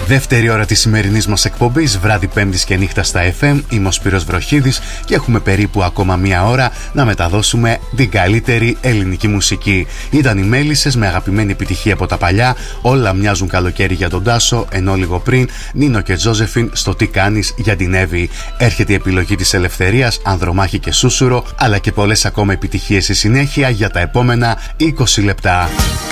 Δεύτερη ώρα της σημερινής μας εκπομπής, βράδυ Πέμπτης και νύχτα στα FM. Είμαι ο Σπύρος Βροχίδης και έχουμε περίπου ακόμα μία ώρα να μεταδώσουμε την καλύτερη ελληνική μουσική. Ήταν οι Μέλισσες με αγαπημένη επιτυχία από τα παλιά. Όλα μοιάζουν καλοκαίρι για τον Τάσο, ενώ λίγο πριν Νίνο και Τζόζεφιν στο Τι κάνεις για την Εύη. Έρχεται η επιλογή της Ελευθερίας, Ανδρομάχη και Σούσουρο, αλλά και πολλές ακόμα επιτυχίες στη συνέχεια για τα επόμενα 20 λεπτά.